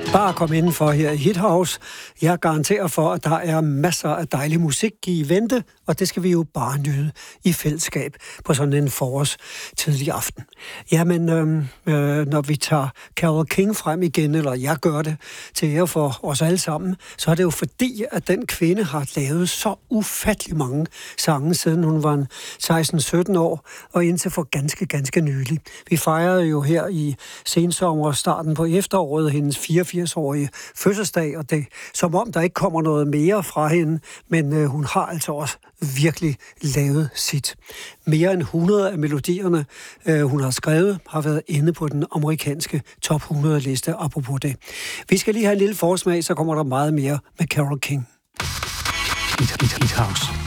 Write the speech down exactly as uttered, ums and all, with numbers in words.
Bare kom indenfor her i Hit House. Jeg garanterer for, at der er masser af dejlig musik i vente, og det skal vi jo bare nyde i fællesskab på sådan en forårstidlig aften. Jamen, øh, øh, når vi tager Carole King frem igen, eller jeg gør det til ære for os alle sammen, så er det jo fordi, at den kvinde har lavet så ufattelig mange sange, siden hun var seksten sytten år, og indtil for ganske, ganske nylig. Vi fejrede jo her i sensommer starten på efteråret hendes fireogfirs-årige fødselsdag, og det som om der ikke kommer noget mere fra hende, men øh, hun har altså også virkelig lavet sit. Mere end hundrede af melodierne, øh, hun har skrevet, har været inde på den amerikanske top hundrede-liste, apropos det. Vi skal lige have en lille forsmag, så kommer der meget mere med Carole King. Hit, hit, hit house.